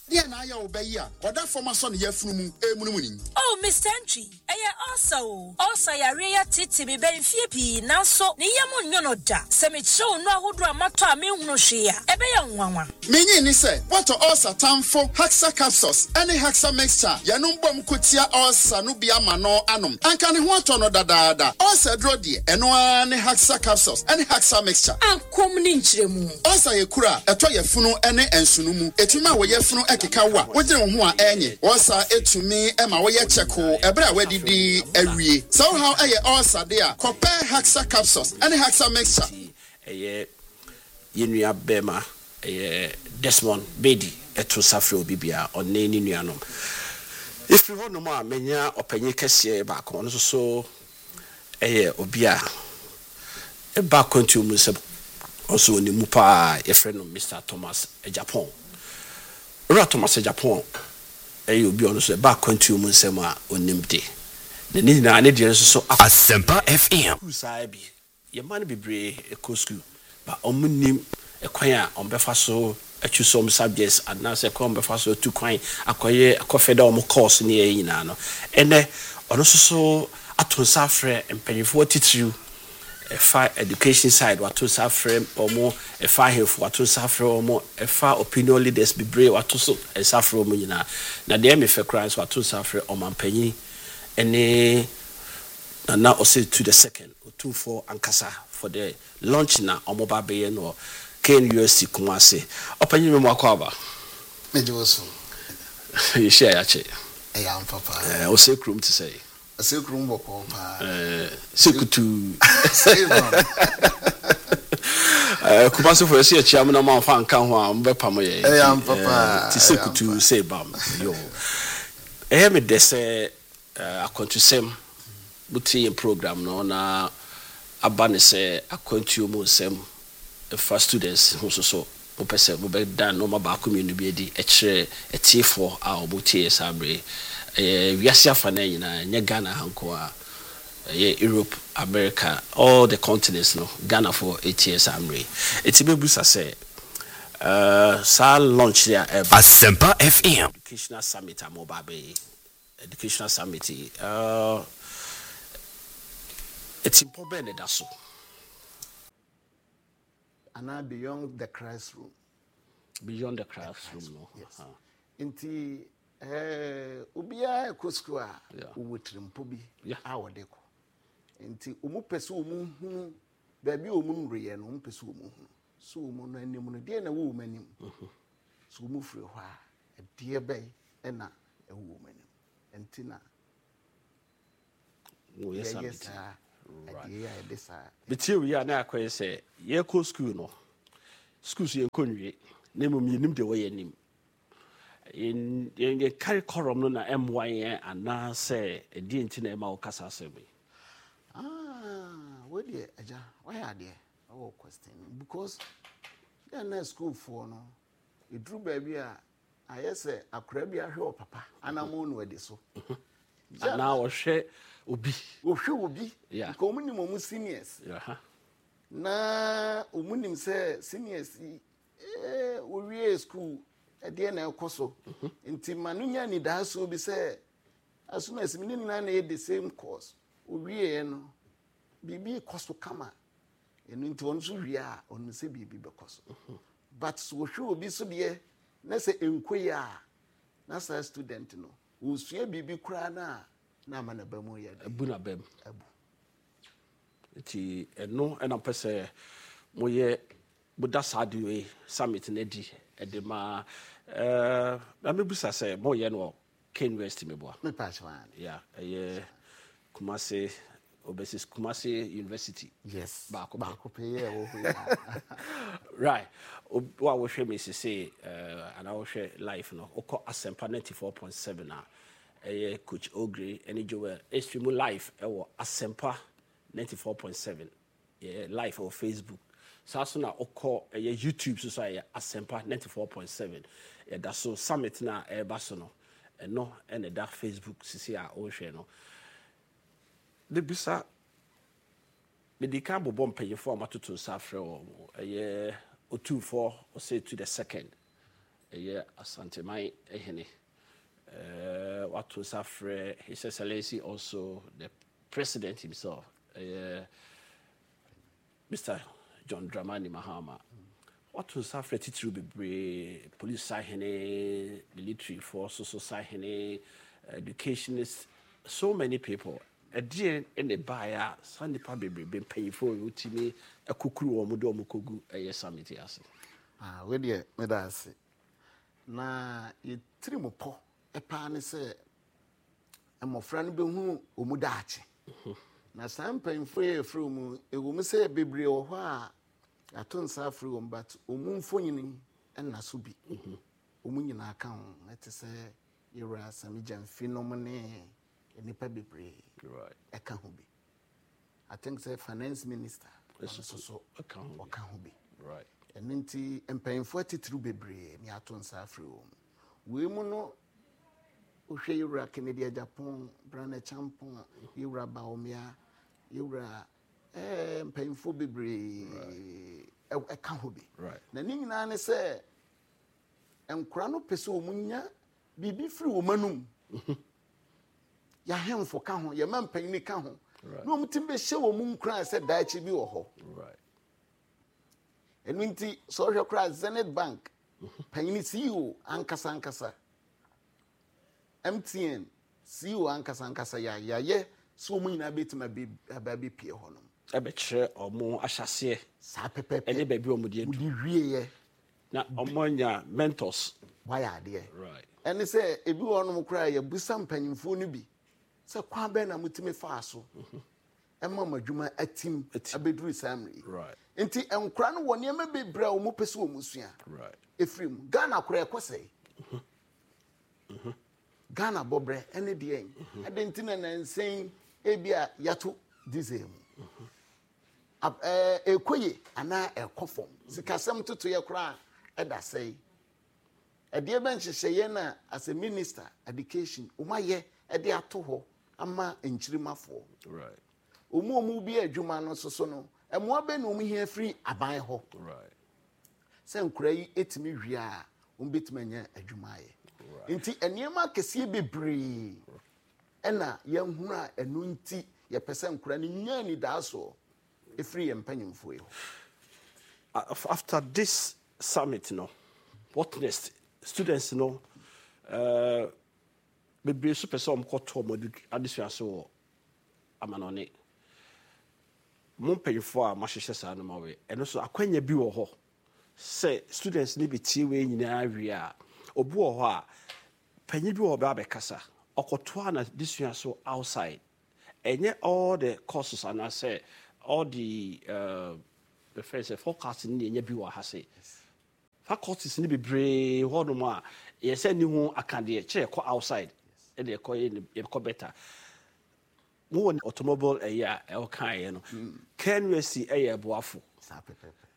Dear na ya obey ya. Oda former son yefunu emunumuni. Oh, Mr. Entry. Also ya titi mi ben fie pi nanso ni yemu nyono da. Se me show no ahodo amato a me hunu hwe a. Ebe ya nwanwa. Menyi ni se, what ulcer tamfo Haxa capsules, any Haxa mixture. Yanum bom kutia ulcer no bia mano anum. Anka ne ho ato no dadaada. Ulcer dro de, eno ani Haxa capsules, any Haxa mixture. Ankom ni nchiremu. Ulcer ye kura, eto ye funu ene ensunumu. Etuma wo ye funu ekeka wa. Wogire wo ho a enye. Ulcer etumi ema wo ye cheko, ebra wedidi awie. So how aye ulcer there? Compare Haxa capsules, any Haxa mixture. Yenua bema Desmond Bedi eto safre obibia onne ni nuanom if you want no more menya opanyi kese ba ko no so obia e ba kontu mu se also ni mu pa e friend no Mr. Thomas Japan Thomas Japan obi ono so ba kontu mu se ma onimde ni na ne de so Asempa FM kusa bi ye man bibre e ko school ba omunim ekwanya ombefa so some subjects and now say come before so two kwan akoye akofeda omo course ni yina no ene ono so atonsa frɛ mpanyifo titiriu efa education side wato sa frɛ omo efa hefo wato sa frɛ omo efa opinion leaders bibre wato so sa frɛ omo nyina na de me fe crowds wato sa frɛ omampanyi ene na ose to the second two for ankasa for the launch na omo ba be no Ken USC Kumasi. Open you Mwakaba. Mejoso. You share yache. Am papa. O sick room to say. A sick room boko. Sikutu. Kumasi for a chairman of Fan Kanwa, Mbepamo. Am papa. Sikutu say bam. Yo. Me de say a country same buti program no na abane say a country mu sem. For students who so opese mo be dan no ma ba community bi edi e kire etifo a obutie sabre wiase afa na nyina nya Ghana hanko a Europe America all the continents no Ghana for 8 years amre etibebusa say sa launch there Asempa FM educational summit amobabe educational summit it's important that so and beyond the classroom. Beyond the classroom, no. Yes. Inti ubia koskua uwetrimpobi awadeko. Inti umupesu umuhu baby umunriye no umupesu umuhu. So umu anim no de na wo manim. So umu firi hɔ a de bɛn na ɛwo manim. Inti na yes, yes. But here we are now, I say, ye co school no. Schools ye country, name me nim the way nim. In ye carry column no na MYN and now say a dint in a Malcasa semi. What dear, Aja, why are there? Oh, question. Because they're not school for no. It drew baby, I say a crabby or papa, and I'm on with this. And now share. Obi yeah community seniors na omunim say seniors we school e dey na ekoso nti manunya ni da so bi say as soon as me na the same course we no bibi koso kama enu nti won so wi a on say bibi be koso but so hwe obi so de na say enkoya na say student no wo sua bibi kura na mana bamu ya abuna bam abu eti eno ena pese moye buda sadwe summit na di edema amebusa say moye no Ken West meboa me patchwan yeah Kumasi Obesis Kumasi University yes ba ko peye wo right what we share me say and I will share life no oko Asempa 94.7 na Coach Ogre and Joel extreme live Asempa 94.7 live on Facebook so na oko YouTube so Asempa 94.7 that's so summit na basono no and that Facebook sisi a o share no the bisa me di kan bobom payefo amatoto safre o 2-4 or say to the second ɛyɛ Asantemai ehene what to suffer His Excellency also the president himself Mr. John Dramani Mahama what to suffer titru bebre police sahene military force so sahene educationists so many people ɛdeɛ ne baeɛ saa nnipa bebrebe mpanyimfoɔ wotumi akukuru wɔn de wɔn kɔgu ɛyɛ summit ase wedeɛ meda ase na yɛtiri mu pɔ ɛpaa ne sɛ mmɔfra no bɛhu ɔmu daakye na saa mpanyimfoɔ yɛ ɛfiri mu ɛwɔ mu sɛ bebree wɔ hɔ a ato nsa afiri wɔn but ɔmu mfonyini ɛnna so bi ɔmu nyinaa ka ho ɛte sɛ yɛwura Samigya Mfinom ne nipa bebree ɛka ho bi I think say finance minister so ɔka ho bi ɛno nti mpanyimfoɔ atitiriw bebree ne ato nsa afiri wɔn wei mu no wohwɛ yɛwura Kennedy Japan Brana Champon yɛwura Baomia yɛwura mpanyimfoɔ bebree ɛka ho bi na ne nyinaa ne sɛ nkora no pɛ sɛ wɔn nya biribi firi wɔn anum yɛahemfo ka ho yɛma mpanyini ka ho na wɔn tim bɛhyɛ wɔn mu nkora sɛ daakye bi wɔ hɔ ɛno nti sɛ ɔhwɛ koraa Zenith Bank panyini CEO ankasa MTN CEO ankasa yɛayɛ sɛ wɔn nyinaa bɛtumi abɛpie hɔ nom ɛbɛkyerɛ ɔmo ahyɛseɛ saa pɛpɛpɛ ɛne baabi ɔmo de adu wieɛ na ɔmo anya mentors wayɛ adeɛ ɛne sɛ ebi wɔ nom koraa yɛbusa mpanyimfoɔ no bi sɛ kwan bɛn na mutumi faa so ɛma mo adwuma atim abɛduru saa mmere nti nkora no wɔ nneɛma bebree a wɔn pɛ sɛ wɔn sua ɛfiri mu Ghana koraa ɛkɔ sɛe Ghana bɔbrɛ ɛne deɛ ɛde nti na nansen ebi a yɛato diesel mu ɛkɔye anaa ɛkɔ fam sikasɛm toto yɛ koraa ɛda sɛe ɛdeɛ bɛn hyehyɛeɛ na as a minister education umayɛ ɛde ato hɔ ama nkyirimafoɔ omu bi adwuma no so no ɛmoa bɛ na hia firi aban hɔ sɛ nkura yi etimi hwia a betimi anya adwuma ayɛ nti nneɛma akɛseɛ bebree ɛna yɛnhunu a ɛno nti yɛpɛ sɛ nkura no nya ni daaso efiri yɛ mpanyimfoɔ yi after this summit no what next students no bebree so pese omkoto mo adesua so amanone mo mpanyifo a mahyehyɛ saa no ma we eno so akwanya bi wɔ hɔ sɛ students ni bi tie we nyinaa wi a obu wɔ hɔ a panyi bi wɔ ba bekasa okoto na desua so outside enye all the courses and I say all the first forecast ni enye bi wɔ ha say faculties ni bebree hɔ no ma yɛsɛ ni ho akade kyerɛ kɔ outside and they call it better. More automobile a year, El Kayan. Can we see a boafu?